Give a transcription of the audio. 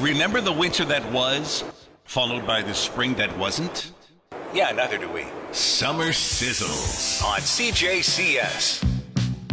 Remember the winter that was, followed by the spring that wasn't? Yeah, neither do we. Summer Sizzles on CJCS.